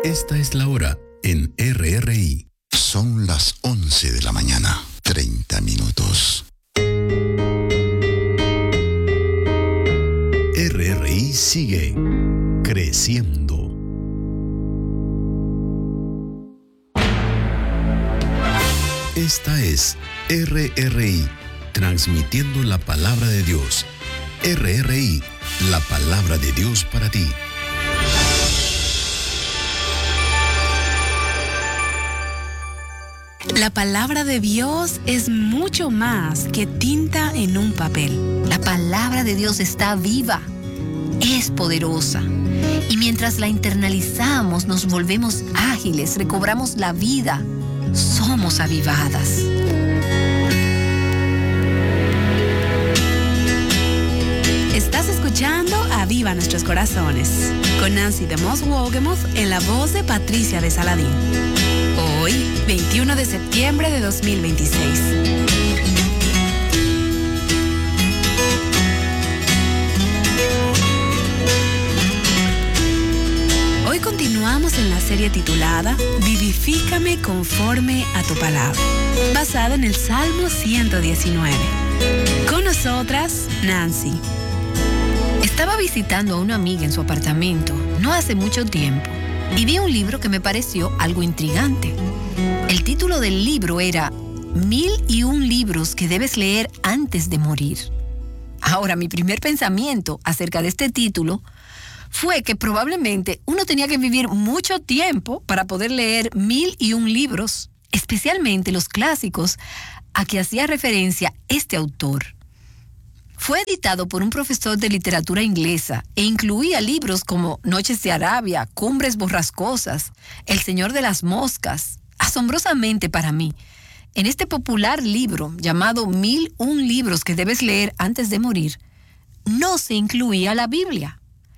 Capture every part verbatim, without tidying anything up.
Esta es la hora en R R I. Son las once de la mañana, treinta minutos. R R I sigue creciendo. Esta es R R I, transmitiendo la palabra de Dios. R R I, la palabra de Dios para ti. La palabra de Dios es mucho más que tinta en un papel. La palabra de Dios está viva, es poderosa. Y mientras la internalizamos, nos volvemos ágiles, recobramos la vida, somos avivadas. Estás escuchando Aviva Nuestros Corazones, con Nancy de Moss Wogemuth en la voz de Patricia de Saladín. Hoy, veintiuno de septiembre de dos mil veintiséis. Hoy continuamos en la serie titulada Vivifícame conforme a tu palabra, basada en el Salmo ciento diecinueve. Con nosotras, Nancy. Estaba visitando a una amiga en su apartamento no hace mucho tiempo y vi un libro que me pareció algo intrigante. El título del libro era Mil y un libros que debes leer antes de morir. Ahora, mi primer pensamiento acerca de este título fue que probablemente uno tenía que vivir mucho tiempo para poder leer mil y un libros, especialmente los clásicos a que hacía referencia este autor. Fue editado por un profesor de literatura inglesa e incluía libros como Noches de Arabia, Cumbres Borrascosas, El Señor de las Moscas. Asombrosamente para mí, en este popular libro llamado Mil un libros que debes leer antes de morir, no se incluía la Biblia.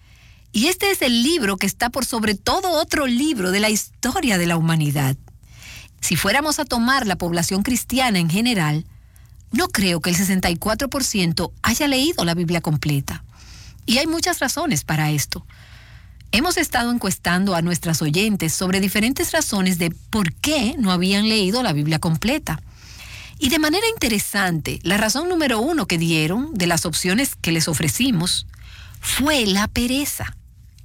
Y este es el libro que está por sobre todo otro libro de la historia de la humanidad. Si fuéramos a tomar la población cristiana en general, no creo que el sesenta y cuatro por ciento haya leído la Biblia completa. Y hay muchas razones para esto. Hemos estado encuestando a nuestras oyentes sobre diferentes razones de por qué no habían leído la Biblia completa. Y de manera interesante, la razón número uno que dieron de las opciones que les ofrecimos fue la pereza.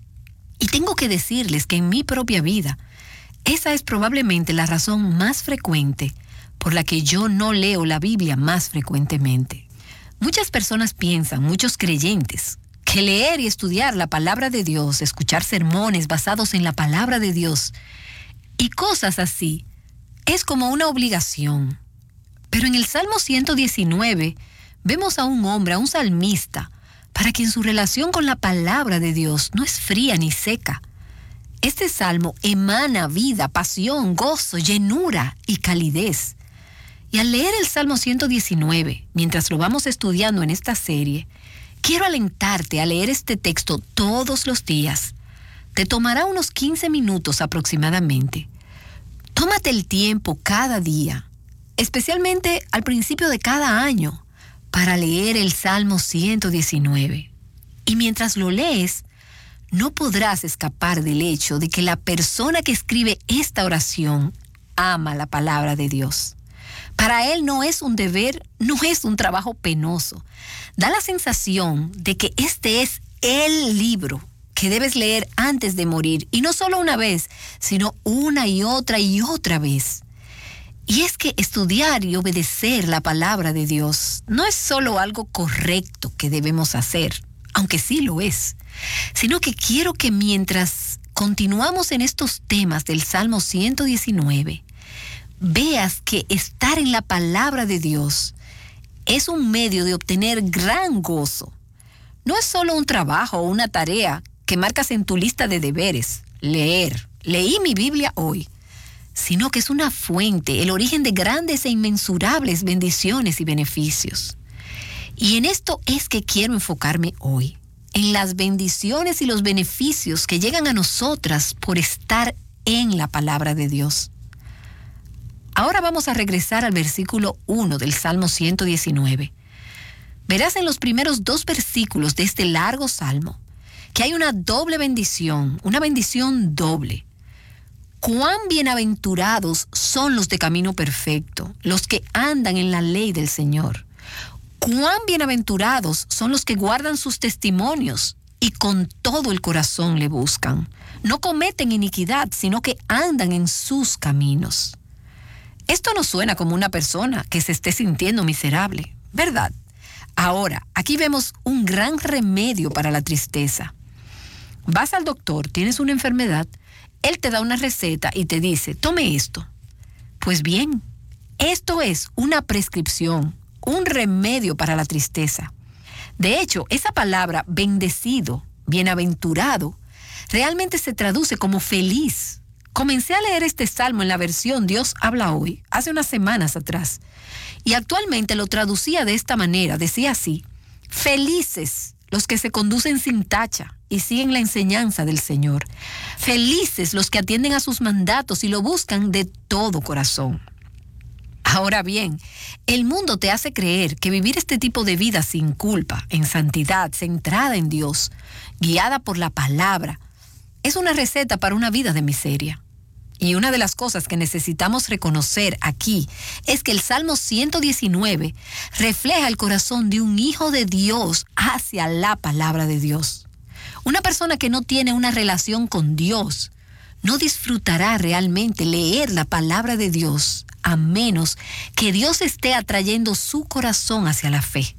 Y tengo que decirles que en mi propia vida, esa es probablemente la razón más frecuente por la que yo no leo la Biblia más frecuentemente. Muchas personas piensan, muchos creyentes, que leer y estudiar la palabra de Dios, escuchar sermones basados en la palabra de Dios y cosas así, es como una obligación. Pero en el Salmo ciento diecinueve vemos a un hombre, a un salmista, para quien su relación con la palabra de Dios no es fría ni seca. Este salmo emana vida, pasión, gozo, llenura y calidez. Y al leer el Salmo ciento diecinueve, mientras lo vamos estudiando en esta serie, quiero alentarte a leer este texto todos los días. Te tomará unos quince minutos aproximadamente. Tómate el tiempo cada día, especialmente al principio de cada año, para leer el Salmo ciento diecinueve. Y mientras lo lees, no podrás escapar del hecho de que la persona que escribe esta oración ama la palabra de Dios. Para él no es un deber, no es un trabajo penoso. Da la sensación de que este es el libro que debes leer antes de morir, y no solo una vez, sino una y otra y otra vez. Y es que estudiar y obedecer la palabra de Dios no es solo algo correcto que debemos hacer, aunque sí lo es, sino que quiero que mientras continuamos en estos temas del Salmo ciento diecinueve, veas que estar en la palabra de Dios es un medio de obtener gran gozo. No es solo un trabajo o una tarea que marcas en tu lista de deberes, leer, leí mi Biblia hoy, sino que es una fuente, el origen de grandes e inmensurables bendiciones y beneficios. Y en esto es que quiero enfocarme hoy, en las bendiciones y los beneficios que llegan a nosotras por estar en la palabra de Dios. Ahora vamos a regresar al versículo uno del Salmo ciento diecinueve. Verás en los primeros dos versículos de este largo salmo que hay una doble bendición, una bendición doble. Cuán bienaventurados son los de camino perfecto, los que andan en la ley del Señor. Cuán bienaventurados son los que guardan sus testimonios y con todo el corazón le buscan. No cometen iniquidad, sino que andan en sus caminos. Esto no suena como una persona que se esté sintiendo miserable, ¿verdad? Ahora, aquí vemos un gran remedio para la tristeza. Vas al doctor, tienes una enfermedad, él te da una receta y te dice, tome esto. Pues bien, esto es una prescripción, un remedio para la tristeza. De hecho, esa palabra bendecido, bienaventurado, realmente se traduce como feliz. Comencé a leer este salmo en la versión Dios habla hoy, hace unas semanas atrás, y actualmente lo traducía de esta manera, decía así: felices los que se conducen sin tacha y siguen la enseñanza del Señor. Felices los que atienden a sus mandatos y lo buscan de todo corazón. Ahora bien, el mundo te hace creer que vivir este tipo de vida sin culpa, en santidad, centrada en Dios, guiada por la palabra, es una receta para una vida de miseria. Y una de las cosas que necesitamos reconocer aquí es que el Salmo ciento diecinueve refleja el corazón de un hijo de Dios hacia la palabra de Dios. Una persona que no tiene una relación con Dios no disfrutará realmente leer la palabra de Dios a menos que Dios esté atrayendo su corazón hacia la fe.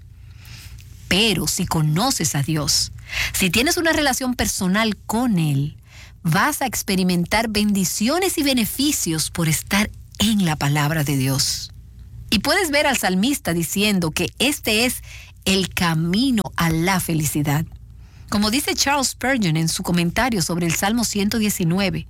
Pero si conoces a Dios, si tienes una relación personal con Él, vas a experimentar bendiciones y beneficios por estar en la palabra de Dios. Y puedes ver al salmista diciendo que este es el camino a la felicidad. Como dice Charles Spurgeon en su comentario sobre el Salmo ciento diecinueve,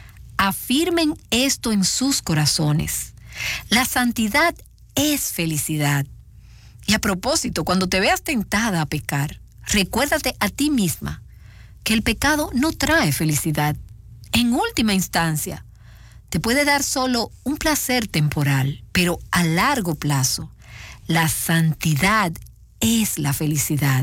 afirmen esto en sus corazones. La santidad es felicidad. Y a propósito, cuando te veas tentada a pecar, recuérdate a ti misma que el pecado no trae felicidad. En última instancia, te puede dar solo un placer temporal, pero a largo plazo, la santidad es la felicidad.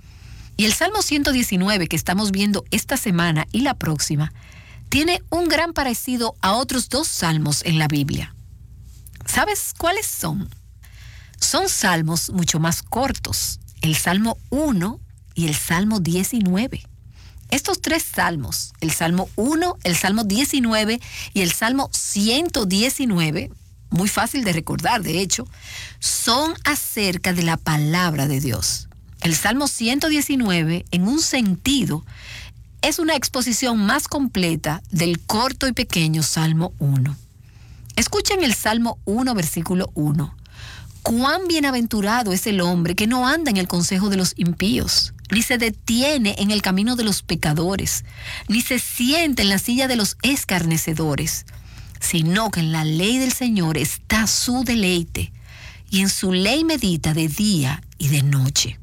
Y el Salmo ciento diecinueve que estamos viendo esta semana y la próxima, tiene un gran parecido a otros dos salmos en la Biblia. ¿Sabes cuáles son? Son salmos mucho más cortos, el Salmo uno y el Salmo diecinueve. Estos tres salmos, el Salmo uno, el Salmo diecinueve y el Salmo ciento diecinueve, muy fácil de recordar de hecho, son acerca de la palabra de Dios. El Salmo ciento diecinueve, en un sentido, es una exposición más completa del corto y pequeño Salmo uno. Escuchen el Salmo uno, versículo uno. Cuán bienaventurado es el hombre que no anda en el consejo de los impíos, ni se detiene en el camino de los pecadores, ni se sienta en la silla de los escarnecedores, sino que en la ley del Señor está su deleite, y en su ley medita de día y de noche.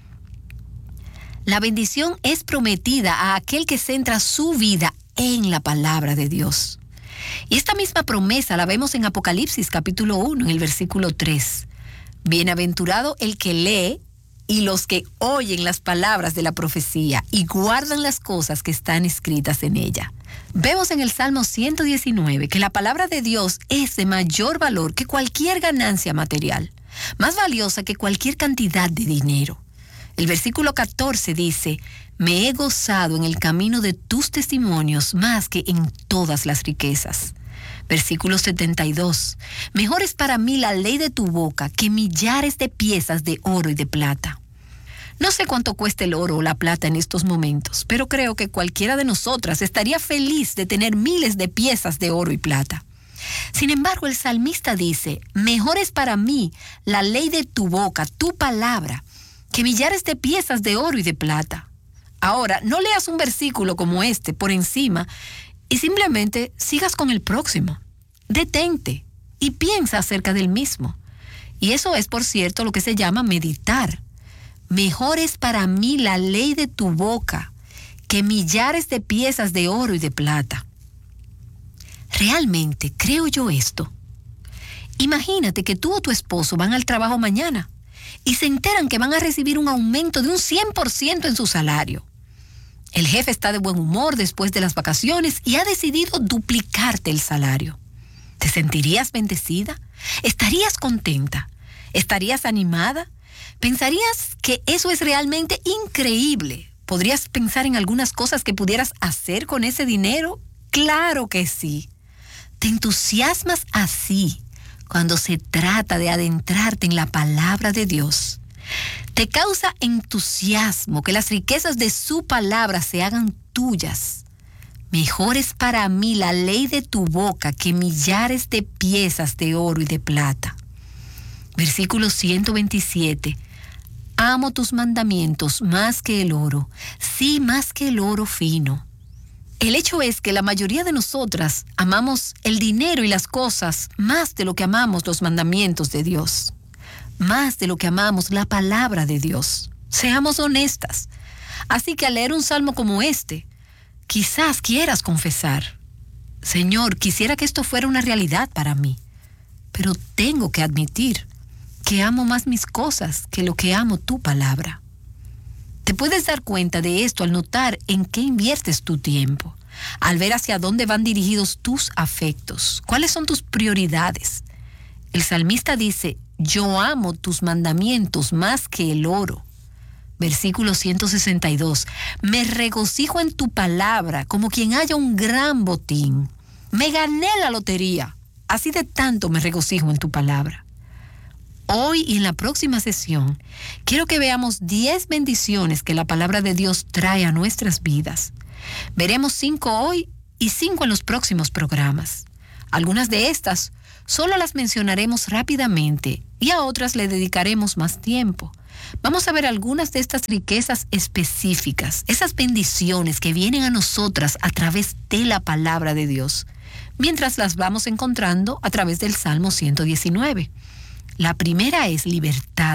La bendición es prometida a aquel que centra su vida en la palabra de Dios. Y esta misma promesa la vemos en Apocalipsis capítulo uno, en el versículo tres. Bienaventurado el que lee y los que oyen las palabras de la profecía y guardan las cosas que están escritas en ella. Vemos en el Salmo ciento diecinueve que la palabra de Dios es de mayor valor que cualquier ganancia material, más valiosa que cualquier cantidad de dinero. El versículo catorce dice: me he gozado en el camino de tus testimonios más que en todas las riquezas. Versículo setenta y dos. Mejor es para mí la ley de tu boca que millares de piezas de oro y de plata. No sé cuánto cuesta el oro o la plata en estos momentos, pero creo que cualquiera de nosotras estaría feliz de tener miles de piezas de oro y plata. Sin embargo, el salmista dice: mejor es para mí la ley de tu boca, tu palabra, que millares de piezas de oro y de plata. Ahora, no leas un versículo como este por encima y simplemente sigas con el próximo. Detente y piensa acerca del mismo. Y eso es, por cierto, lo que se llama meditar. Mejor es para mí la ley de tu boca que millares de piezas de oro y de plata. ¿Realmente creo yo esto? Imagínate que tú o tu esposo van al trabajo mañana y se enteran que van a recibir un aumento de un cien por ciento en su salario. El jefe está de buen humor después de las vacaciones y ha decidido duplicarte el salario. ¿Te sentirías bendecida? ¿Estarías contenta? ¿Estarías animada? ¿Pensarías que eso es realmente increíble? ¿Podrías pensar en algunas cosas que pudieras hacer con ese dinero? Claro que sí. ¿Te entusiasmas así cuando se trata de adentrarte en la palabra de Dios? ¿Te causa entusiasmo que las riquezas de su palabra se hagan tuyas? Mejor es para mí la ley de tu boca que millares de piezas de oro y de plata. Versículo ciento veintisiete. Amo tus mandamientos más que el oro, sí, más que el oro fino. El hecho es que la mayoría de nosotras amamos el dinero y las cosas más de lo que amamos los mandamientos de Dios, más de lo que amamos la palabra de Dios. Seamos honestas. Así que al leer un salmo como este, quizás quieras confesar: Señor, quisiera que esto fuera una realidad para mí, pero tengo que admitir que amo más mis cosas que lo que amo tu palabra. Te puedes dar cuenta de esto al notar en qué inviertes tu tiempo, al ver hacia dónde van dirigidos tus afectos, cuáles son tus prioridades. El salmista dice: yo amo tus mandamientos más que el oro. Versículo ciento sesenta y dos. Me regocijo en tu palabra como quien haya un gran botín. Me gané la lotería. Así de tanto me regocijo en tu palabra. Hoy y en la próxima sesión, quiero que veamos diez bendiciones que la palabra de Dios trae a nuestras vidas. Veremos cinco hoy y cinco en los próximos programas. Algunas de estas solo las mencionaremos rápidamente y a otras le dedicaremos más tiempo. Vamos a ver algunas de estas riquezas específicas, esas bendiciones que vienen a nosotras a través de la palabra de Dios, mientras las vamos encontrando a través del Salmo ciento diecinueve. La primera es libertad.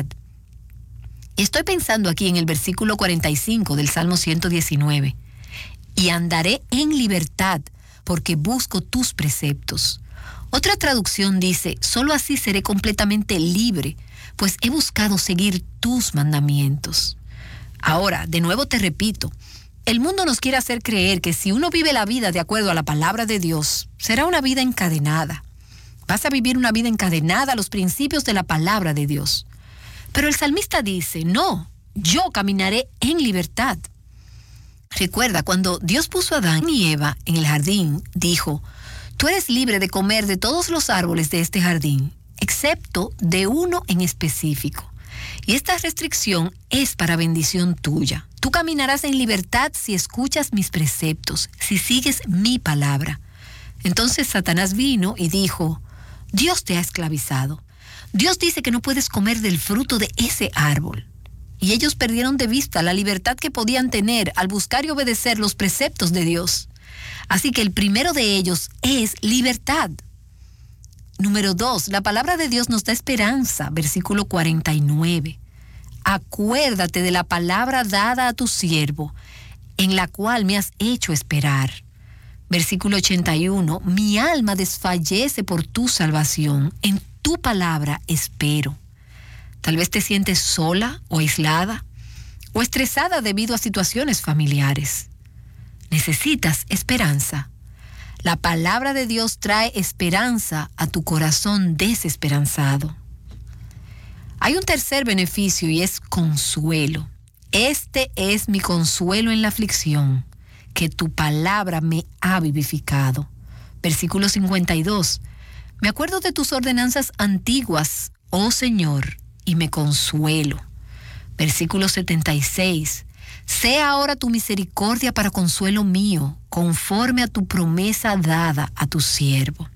Estoy pensando aquí en el versículo cuarenta y cinco del Salmo ciento diecinueve. Y andaré en libertad, porque busco tus preceptos. Otra traducción dice: solo así seré completamente libre, pues he buscado seguir tus mandamientos. Ahora, de nuevo te repito, el mundo nos quiere hacer creer que si uno vive la vida de acuerdo a la palabra de Dios, será una vida encadenada. Vas a vivir una vida encadenada a los principios de la palabra de Dios. Pero el salmista dice: no, yo caminaré en libertad. Recuerda, cuando Dios puso a Adán y Eva en el jardín, dijo: tú eres libre de comer de todos los árboles de este jardín, excepto de uno en específico. Y esta restricción es para bendición tuya. Tú caminarás en libertad si escuchas mis preceptos, si sigues mi palabra. Entonces Satanás vino y dijo: Dios te ha esclavizado. Dios dice que no puedes comer del fruto de ese árbol. Y ellos perdieron de vista la libertad que podían tener al buscar y obedecer los preceptos de Dios. Así que el primero de ellos es libertad. Número dos, la palabra de Dios nos da esperanza. Versículo cuarenta y nueve. Acuérdate de la palabra dada a tu siervo, en la cual me has hecho esperar. Versículo ochenta y uno. Mi alma desfallece por tu salvación. En tu palabra espero. Tal vez te sientes sola o aislada o estresada debido a situaciones familiares. Necesitas esperanza. La palabra de Dios trae esperanza a tu corazón desesperanzado. Hay un tercer beneficio y es consuelo. Este es mi consuelo en la aflicción, que tu palabra me ha vivificado. Versículo cincuenta y dos. Me acuerdo de tus ordenanzas antiguas, oh Señor, y me consuelo. Versículo setenta y seis. Sea ahora tu misericordia para consuelo mío, conforme a tu promesa dada a tu siervo.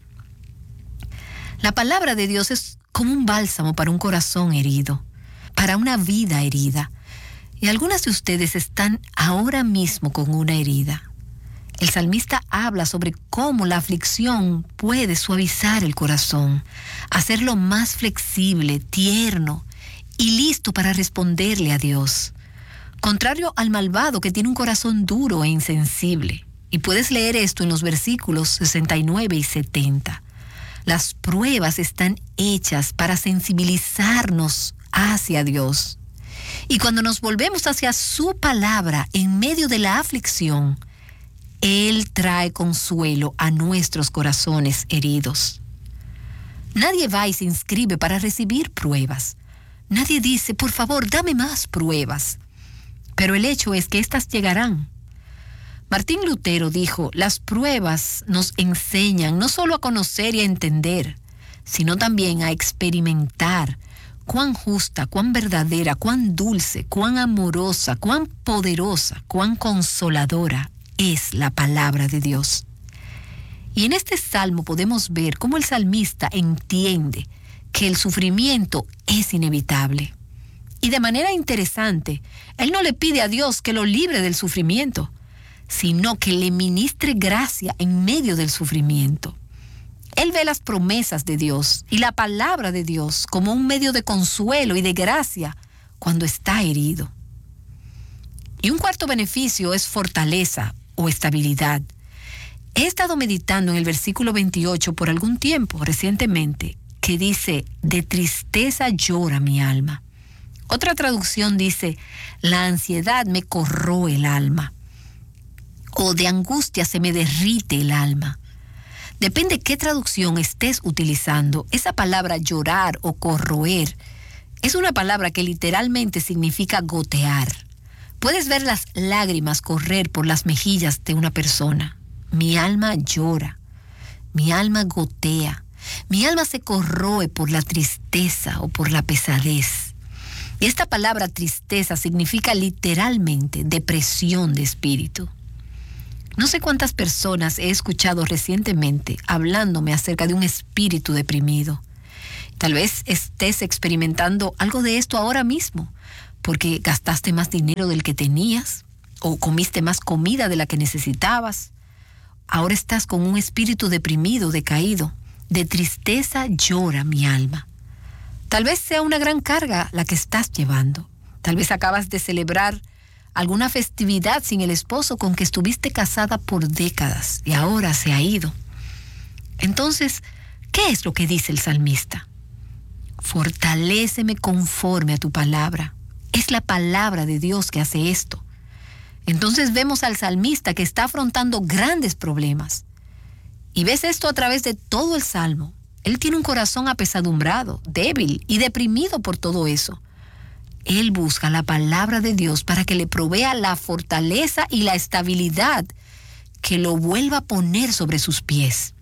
La palabra de Dios es como un bálsamo para un corazón herido, para una vida herida. Y algunas de ustedes están ahora mismo con una herida. El salmista habla sobre cómo la aflicción puede suavizar el corazón, hacerlo más flexible, tierno y listo para responderle a Dios. Contrario al malvado que tiene un corazón duro e insensible. Y puedes leer esto en los versículos sesenta y nueve y setenta. Las pruebas están hechas para sensibilizarnos hacia Dios. Y cuando nos volvemos hacia su palabra en medio de la aflicción, Él trae consuelo a nuestros corazones heridos. Nadie va y se inscribe para recibir pruebas. Nadie dice, por favor, dame más pruebas. Pero el hecho es que éstas llegarán. Martín Lutero dijo, las pruebas nos enseñan no solo a conocer y a entender, sino también a experimentar cuán justa, cuán verdadera, cuán dulce, cuán amorosa, cuán poderosa, cuán consoladora es la palabra de Dios. Y en este salmo podemos ver cómo el salmista entiende que el sufrimiento es inevitable. Y de manera interesante, él no le pide a Dios que lo libre del sufrimiento, sino que le ministre gracia en medio del sufrimiento. Él ve las promesas de Dios y la palabra de Dios como un medio de consuelo y de gracia cuando está herido. Y un cuarto beneficio es fortaleza o estabilidad. He estado meditando en el versículo veintiocho por algún tiempo recientemente, que dice, de tristeza llora mi alma. Otra traducción dice, la ansiedad me corroe el alma. O de angustia se me derrite el alma. Depende qué traducción estés utilizando. Esa palabra llorar o corroer es una palabra que literalmente significa gotear. Puedes ver las lágrimas correr por las mejillas de una persona. Mi alma llora, mi alma gotea, mi alma se corroe por la tristeza o por la pesadez. Y esta palabra tristeza significa literalmente depresión de espíritu. No sé cuántas personas he escuchado recientemente hablándome acerca de un espíritu deprimido. Tal vez estés experimentando algo de esto ahora mismo, porque gastaste más dinero del que tenías, o comiste más comida de la que necesitabas. Ahora estás con un espíritu deprimido, decaído. De tristeza llora mi alma. Tal vez sea una gran carga la que estás llevando. Tal vez acabas de celebrar alguna festividad sin el esposo con que estuviste casada por décadas y ahora se ha ido. Entonces, ¿qué es lo que dice el salmista? Fortaléceme conforme a tu palabra. Es la palabra de Dios que hace esto. Entonces vemos al salmista que está afrontando grandes problemas. Y ves esto a través de todo el salmo. Él tiene un corazón apesadumbrado, débil y deprimido por todo eso. Él busca la palabra de Dios para que le provea la fortaleza y la estabilidad que lo vuelva a poner sobre sus pies.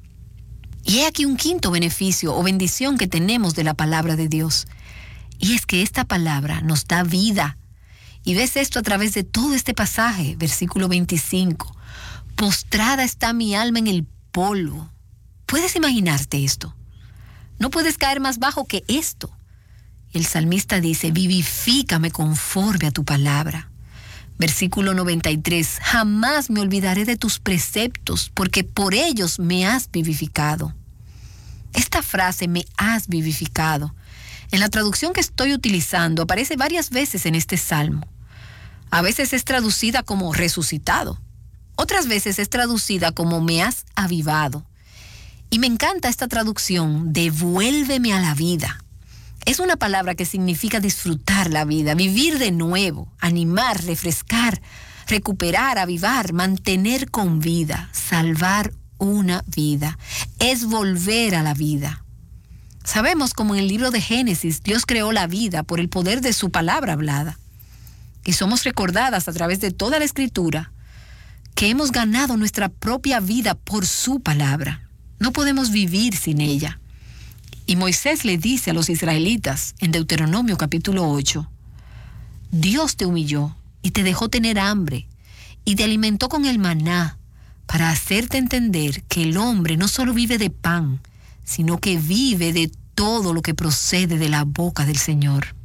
Y he aquí un quinto beneficio o bendición que tenemos de la palabra de Dios. Y es que esta palabra nos da vida. Y ves esto a través de todo este pasaje, versículo veinticinco. Postrada está mi alma en el polvo. ¿Puedes imaginarte esto? No puedes caer más bajo que esto. El salmista dice, vivifícame conforme a tu palabra. Versículo noventa y tres, jamás me olvidaré de tus preceptos, porque por ellos me has vivificado. Esta frase, me has vivificado, en la traducción que estoy utilizando, aparece varias veces en este salmo. A veces es traducida como resucitado. Otras veces es traducida como me has avivado. Y me encanta esta traducción, devuélveme a la vida. Es una palabra que significa disfrutar la vida, vivir de nuevo, animar, refrescar, recuperar, avivar, mantener con vida, salvar una vida. Es volver a la vida. Sabemos como en el libro de Génesis, Dios creó la vida por el poder de su palabra hablada. Y somos recordadas a través de toda la Escritura que hemos ganado nuestra propia vida por su palabra. No podemos vivir sin ella. Y Moisés le dice a los israelitas en Deuteronomio capítulo ocho, Dios te humilló y te dejó tener hambre y te alimentó con el maná para hacerte entender que el hombre no solo vive de pan, sino que vive de todo lo que procede de la boca del Señor.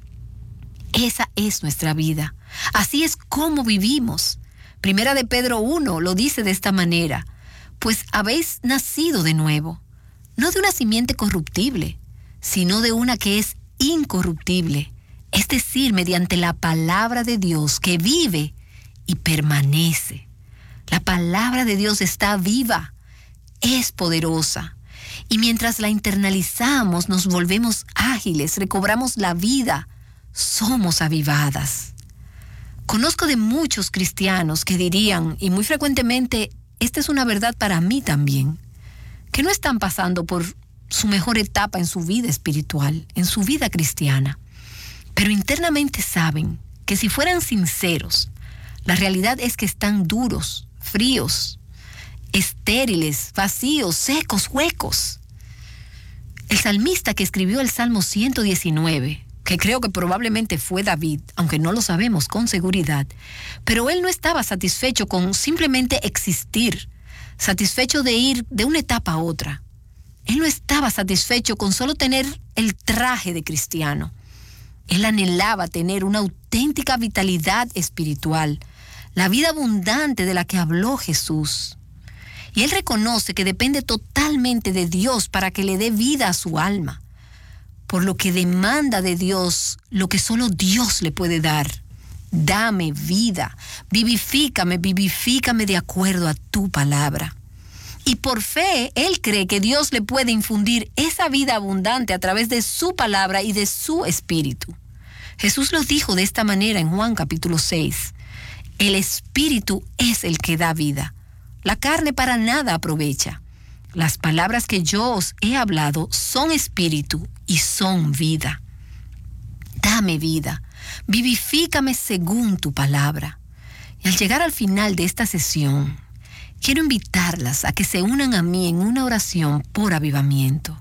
Esa es nuestra vida. Así es como vivimos. Primera de Pedro uno lo dice de esta manera, pues habéis nacido de nuevo, no de una simiente corruptible, sino de una que es incorruptible, es decir, mediante la palabra de Dios que vive y permanece. La palabra de Dios está viva, es poderosa, y mientras la internalizamos nos volvemos ágiles, recobramos la vida, somos avivadas. Conozco de muchos cristianos que dirían, y muy frecuentemente esta es una verdad para mí también, que no están pasando por su mejor etapa en su vida espiritual, en su vida cristiana, pero internamente saben que si fueran sinceros, la realidad es que están duros, fríos, estériles, vacíos, secos, huecos. El salmista que escribió el Salmo ciento diecinueve, que creo que probablemente fue David, aunque no lo sabemos con seguridad, pero él no estaba satisfecho con simplemente existir, satisfecho de ir de una etapa a otra. Él no estaba satisfecho con solo tener el traje de cristiano. Él anhelaba tener una auténtica vitalidad espiritual, la vida abundante de la que habló Jesús. Y él reconoce que depende totalmente de Dios para que le dé vida a su alma, por lo que demanda de Dios lo que solo Dios le puede dar. Dame vida, vivifícame, vivifícame de acuerdo a tu palabra. Y por fe, él cree que Dios le puede infundir esa vida abundante a través de su palabra y de su espíritu. Jesús lo dijo de esta manera en Juan capítulo seis. El espíritu es el que da vida. La carne para nada aprovecha. Las palabras que yo os he hablado son espíritu y son vida. Dame vida, vivifícame según tu palabra. Y al llegar al final de esta sesión, quiero invitarlas a que se unan a mí en una oración por avivamiento.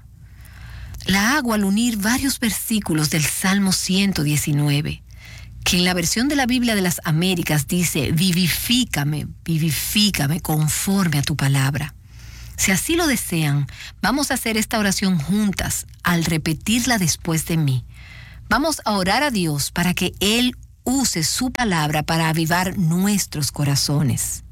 La hago al unir varios versículos del Salmo ciento diecinueve, que en la versión de la Biblia de las Américas dice, vivifícame, vivifícame conforme a tu palabra. Si así lo desean, vamos a hacer esta oración juntas al repetirla después de mí. Vamos a orar a Dios para que Él use su palabra para avivar nuestros corazones.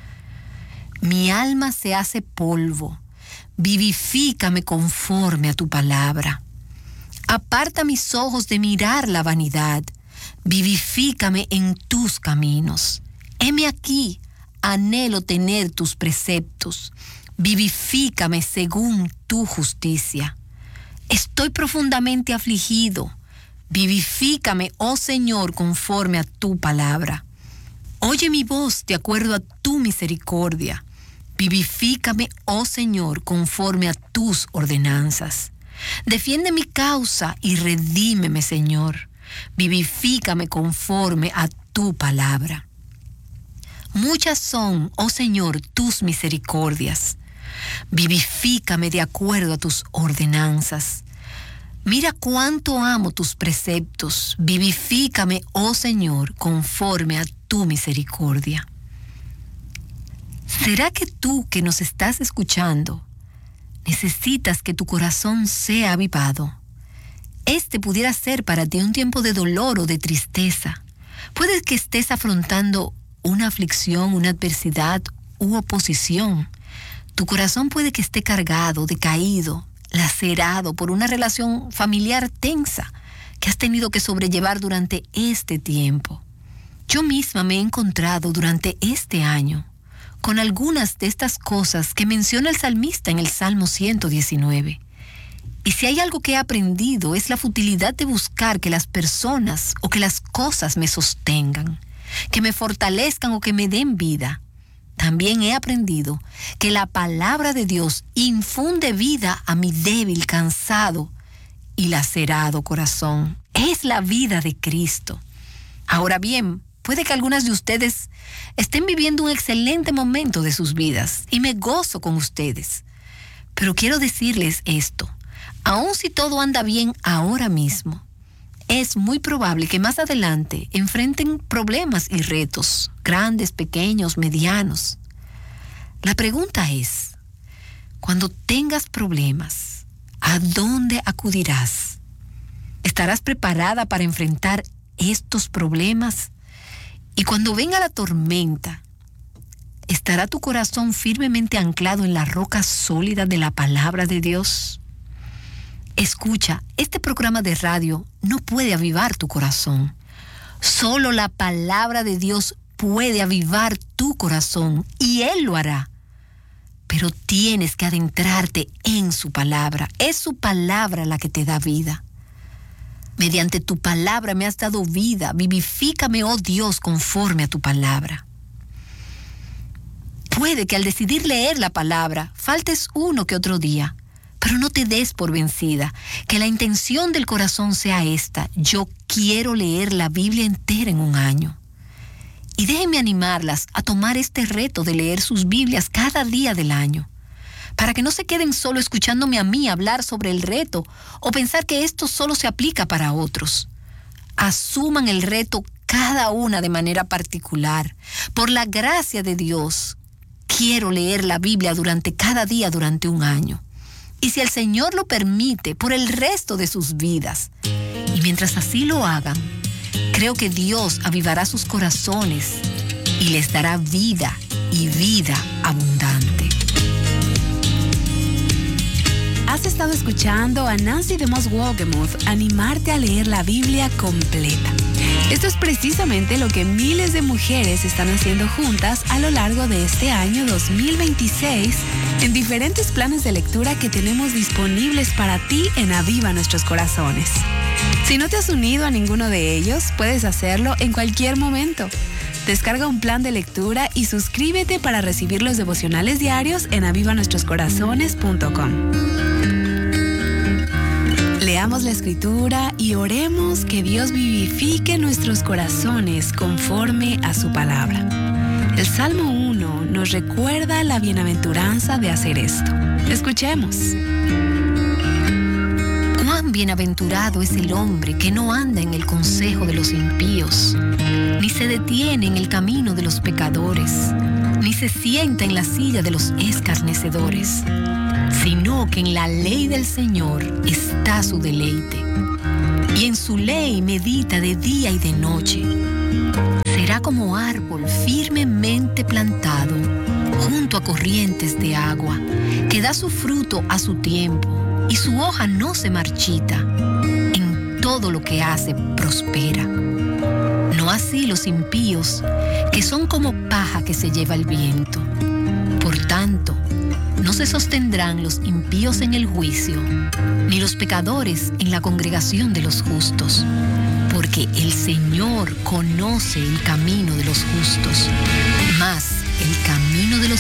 Mi alma se hace polvo, vivifícame conforme a tu palabra. Aparta mis ojos de mirar la vanidad, vivifícame en tus caminos. Heme aquí, anhelo tener tus preceptos, vivifícame según tu justicia. Estoy profundamente afligido, vivifícame, oh Señor, conforme a tu palabra. Oye mi voz de acuerdo a tu misericordia. Vivifícame, oh Señor, conforme a tus ordenanzas. Defiende mi causa y redímeme, Señor. Vivifícame conforme a tu palabra. Muchas son, oh Señor, tus misericordias. Vivifícame de acuerdo a tus ordenanzas. Mira cuánto amo tus preceptos. Vivifícame, oh Señor, conforme a tu misericordia. ¿Será que tú que nos estás escuchando necesitas que tu corazón sea avivado? Este pudiera ser para ti un tiempo de dolor o de tristeza. Puede que estés afrontando una aflicción, una adversidad u oposición. Tu corazón puede que esté cargado, decaído, lacerado por una relación familiar tensa que has tenido que sobrellevar durante este tiempo. Yo misma me he encontrado durante este año con algunas de estas cosas que menciona el salmista en el Salmo ciento diecinueve. Y si hay algo que he aprendido es la futilidad de buscar que las personas o que las cosas me sostengan, que me fortalezcan o que me den vida. También he aprendido que la palabra de Dios infunde vida a mi débil, cansado y lacerado corazón. Es la vida de Cristo. Ahora bien, puede que algunas de ustedes estén viviendo un excelente momento de sus vidas y me gozo con ustedes. Pero quiero decirles esto. Aun si todo anda bien ahora mismo, es muy probable que más adelante enfrenten problemas y retos, grandes, pequeños, medianos. La pregunta es, cuando tengas problemas, ¿a dónde acudirás? ¿Estarás preparada para enfrentar estos problemas? Y cuando venga la tormenta, ¿estará tu corazón firmemente anclado en la roca sólida de la palabra de Dios? Escucha, este programa de radio no puede avivar tu corazón. Solo la palabra de Dios puede avivar tu corazón y Él lo hará. Pero tienes que adentrarte en su palabra. Es su palabra la que te da vida. Mediante tu palabra me has dado vida. Vivifícame, oh Dios, conforme a tu palabra. Puede que al decidir leer la palabra faltes uno que otro día, pero no te des por vencida. Que la intención del corazón sea esta: yo quiero leer la Biblia entera en un año. Y déjenme animarlas a tomar este reto de leer sus Biblias cada día del año, para que no se queden solo escuchándome a mí hablar sobre el reto o pensar que esto solo se aplica para otros. Asuman el reto cada una de manera particular. Por la gracia de Dios, quiero leer la Biblia durante cada día durante un año. Y si el Señor lo permite, por el resto de sus vidas. Y mientras así lo hagan, creo que Dios avivará sus corazones y les dará vida y vida abundante. Has estado escuchando a Nancy DeMoss Wolgemuth animarte a leer la Biblia completa. Esto es precisamente lo que miles de mujeres están haciendo juntas a lo largo de este año dos mil veintiséis en diferentes planes de lectura que tenemos disponibles para ti en Aviva Nuestros Corazones. Si no te has unido a ninguno de ellos, puedes hacerlo en cualquier momento. Descarga un plan de lectura y suscríbete para recibir los devocionales diarios en aviva nuestros corazones punto com. Leamos la Escritura y oremos que Dios vivifique nuestros corazones conforme a su palabra. El Salmo uno nos recuerda la bienaventuranza de hacer esto. Escuchemos. Cuán bienaventurado es el hombre que no anda en el consejo de los impíos, ni se detiene en el camino de los pecadores, ni se sienta en la silla de los escarnecedores, sino que en la ley del Señor está su deleite, y en su ley medita de día y de noche. Será como árbol firmemente plantado junto a corrientes de agua, que da su fruto a su tiempo, y su hoja no se marchita. En todo lo que hace prospera. No así los impíos, que son como paja que se lleva el viento. Por tanto, no se sostendrán los impíos en el juicio, ni los pecadores en la congregación de los justos. Porque el Señor conoce el camino de los justos, mas el camino de los